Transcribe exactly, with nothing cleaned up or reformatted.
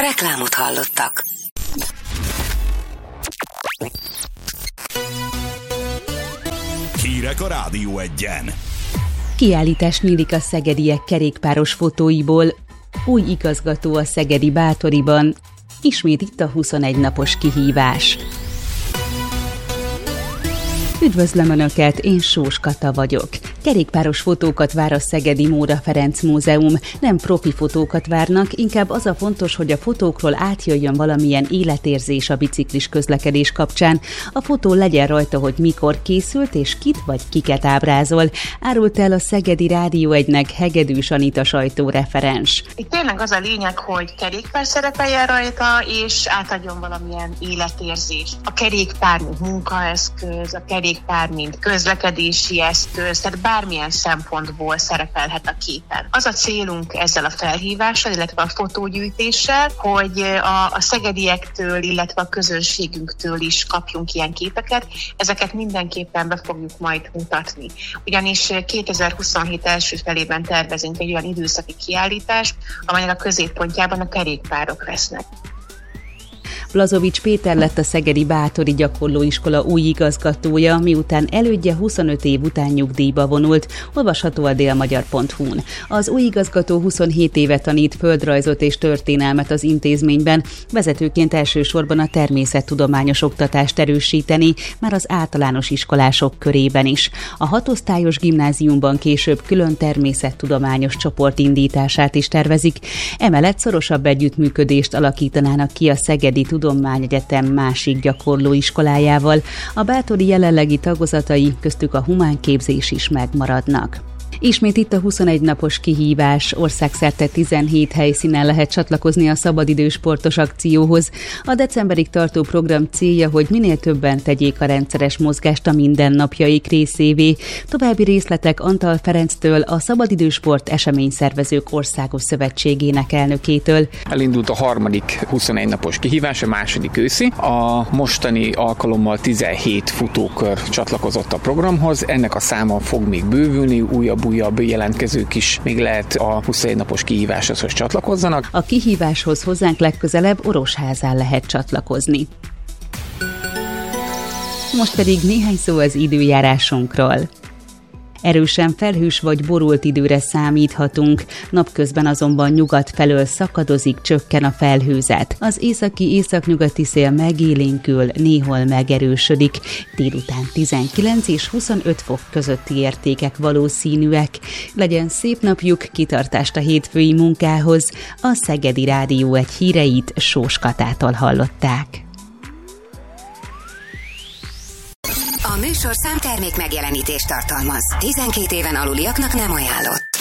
Reklámot hallottak. Hírek a Rádió Egyen. Kiállítás nyílik a szegediek kerékpáros fotóiból. Új igazgató a szegedi Bátoriban. Ismét itt a huszonegy napos kihívás. Üdvözlöm Önöket, én Sós Kata vagyok. Kerékpáros fotókat vár a Szegedi Móra Ferenc Múzeum. Nem profi fotókat várnak, inkább az a fontos, hogy a fotókról átjöjjön valamilyen életérzés a biciklis közlekedés kapcsán. A fotó legyen rajta, hogy mikor készült és kit vagy kiket ábrázol. Árult el a Szegedi Rádió egynek Hegedűs Anita sajtóreferens. Itt tényleg az a lényeg, hogy kerékpár szerepeljen rajta, és átadjon valamilyen életérzést. A kerékpár mint munkaeszköz, a kerékpár mint közlekedési eszköz, tehát bármilyen szempontból szerepelhet a képen. Az a célunk ezzel a felhívással, illetve a fotógyűjtéssel, hogy a, a szegediektől, illetve a közönségünktől is kapjunk ilyen képeket. Ezeket mindenképpen be fogjuk majd mutatni. Ugyanis kétezer-huszonhét első felében tervezünk egy olyan időszaki kiállítást, amelynek a középpontjában a kerékpárok lesznek. Blazovics Péter lett a Szegedi Bátori Gyakorlóiskola új igazgatója, miután elődje huszonöt év után nyugdíjba vonult, olvasható a délmagyar pont hu-n. Az új igazgató huszonhét éve tanít földrajzot és történelmet az intézményben, vezetőként elsősorban a természettudományos oktatást erősíteni, már az általános iskolások körében is. A hatosztályos gimnáziumban később külön természettudományos csoport indítását is tervezik, emellett szorosabb együttműködést alakítanának ki a Szegedi Tudományegyetem másik gyakorlóiskolájával. A bátori jelenlegi tagozatai, köztük a humánképzés is megmaradnak. Ismét itt a huszonegy napos kihívás. Országszerte tizenhét helyszínen lehet csatlakozni a szabadidős sportos akcióhoz. A decemberig tartó program célja, hogy minél többen tegyék a rendszeres mozgást a mindennapjaik részévé. További részletek Antal Ferenctől, a Szabadidős Sport Eseményszervezők Országos Szövetségének elnökétől. Elindult a harmadik huszonegy napos kihívás, a második őszi. A mostani alkalommal tizenhét futókör csatlakozott a programhoz. Ennek a száma fog még bővülni, újabb újabb jelentkezők is még lehet a huszonegy napos kihíváshoz, hogy csatlakozzanak. A kihíváshoz hozzánk legközelebb Orosházán lehet csatlakozni. Most pedig néhány szó az időjárásunkról. Erősen felhős vagy borult időre számíthatunk, napközben azonban nyugat felől szakadozik, csökken a felhőzet. Az északi északnyugati szél megélénkül, néhol megerősödik. Délután tizenkilenc és huszonöt fok közötti értékek valószínűek. Legyen szép napjuk, kitartást a hétfői munkához. A Szegedi Rádió egy híreit Sós Katától hallották. A műsorszám termék megjelenítést tartalmaz. tizenkét éven aluliaknak nem ajánlott.